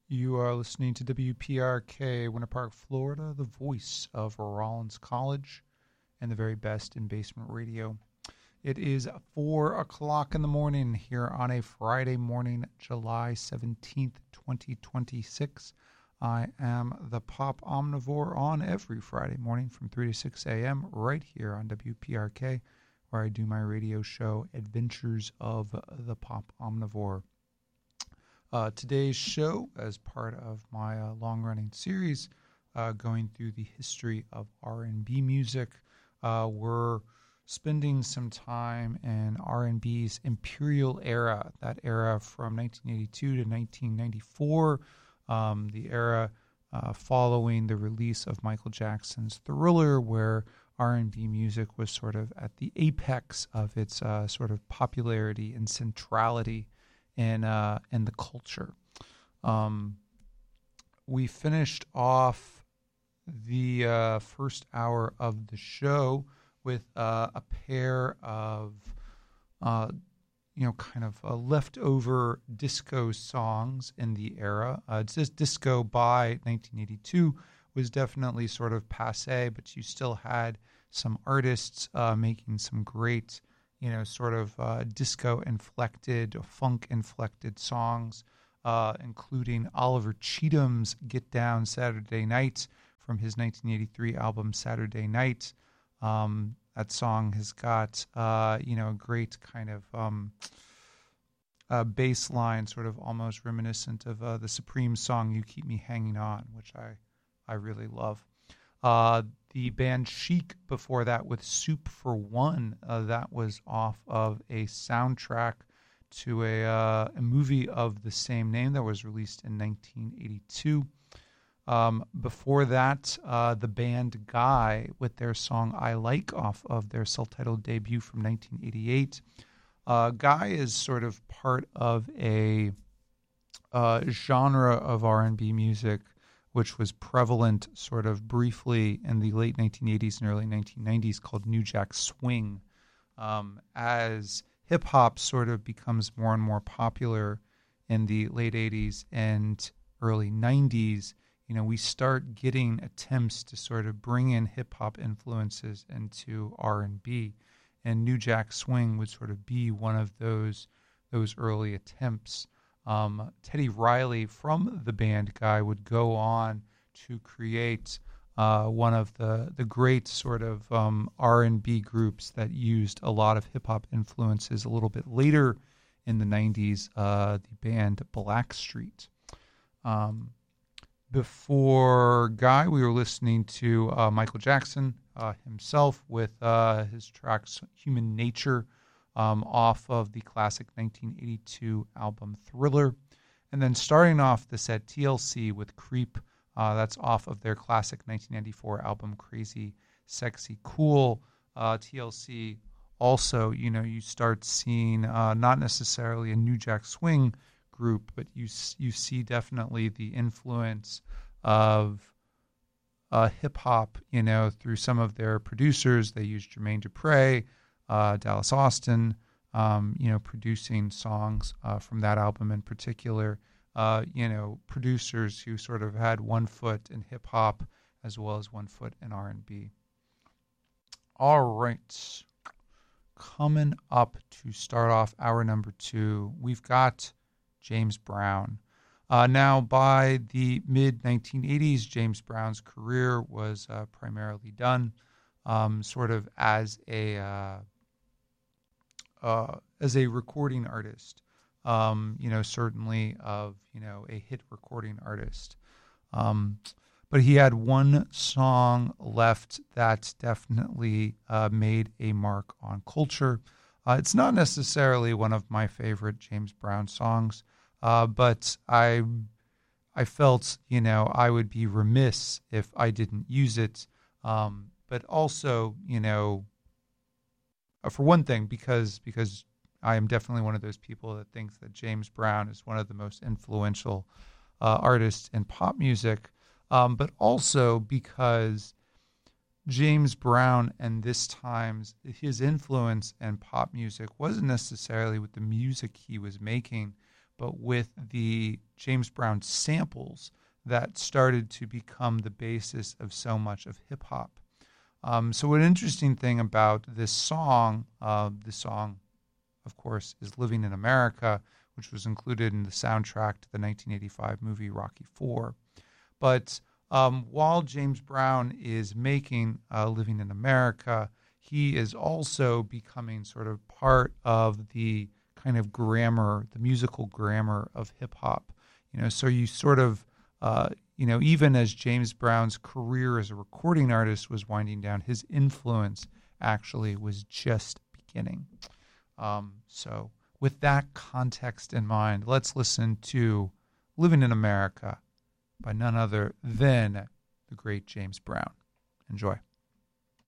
You are listening to WPRK, Winter Park, Florida, the voice of Rollins College and the very best in basement radio. It is 4 o'clock in the morning here on a Friday morning, July 17th, 2026. I am the Pop Omnivore on every Friday morning from 3 to 6 a.m. right here on WPRK, where I do my radio show, Adventures of the Pop Omnivore. Today's show, as part of my long-running series going through the history of R&B music, we're spending some time in R&B's imperial era, that era from 1982 to 1994, the era following the release of Michael Jackson's Thriller, where R&B music was sort of at the apex of its sort of popularity and centrality in the culture. We finished off the first hour of the show with a pair of kind of leftover disco songs in the era. Disco by 1982 was definitely sort of passé, but you still had some artists making some great sort of disco-inflected, funk-inflected songs, including Oliver Cheatham's Get Down Saturday Night from his 1983 album Saturday Night. That song has got, a great kind of bass line, sort of almost reminiscent of the Supreme song You Keep Me Hanging On, which I really love. The band Chic before that with Soup for One, that was off of a soundtrack to a movie of the same name that was released in 1982. Before that, the band Guy with their song I Like off of their self-titled debut from 1988. Guy is sort of part of a genre of R&B music which was prevalent sort of briefly in the late 1980s and early 1990s, called New Jack Swing. As hip-hop sort of becomes more and more popular in the late 80s and early 90s, we start getting attempts to sort of bring in hip-hop influences into R&B. And New Jack Swing would sort of be one of those early attempts. Teddy Riley from the band Guy would go on to create one of the great sort of R&B groups that used a lot of hip-hop influences a little bit later in the 90s, the band Blackstreet. Before Guy, we were listening to Michael Jackson himself with his tracks Human Nature, off of the classic 1982 album Thriller. And then starting off the set, TLC with Creep, that's off of their classic 1994 album Crazy, Sexy, Cool. TLC also, you start seeing not necessarily a New Jack Swing group, but you see definitely the influence of hip-hop, through some of their producers. They used Jermaine Dupri, Dallas Austin, producing songs from that album in particular, producers who sort of had one foot in hip-hop as well as one foot in R&B. All right. Coming up to start off hour number 2, we've got James Brown. Now, by the mid-1980s, James Brown's career was primarily done sort of as a recording artist, certainly of, a hit recording artist. But he had one song left that definitely made a mark on culture. It's not necessarily one of my favorite James Brown songs, but I felt, I would be remiss if I didn't use it. But also, for one thing, because I am definitely one of those people that thinks that James Brown is one of the most influential artists in pop music, but also because James Brown and this times his influence in pop music wasn't necessarily with the music he was making, but with the James Brown samples that started to become the basis of so much of hip hop. So an interesting thing about this song, of course, is Living in America, which was included in the soundtrack to the 1985 movie Rocky IV. But while James Brown is making Living in America, he is also becoming sort of part of the kind of grammar, the musical grammar of hip hop. So you sort of, even as James Brown's career as a recording artist was winding down, his influence actually was just beginning. So with that context in mind, let's listen to Living in America by none other than the great James Brown. Enjoy.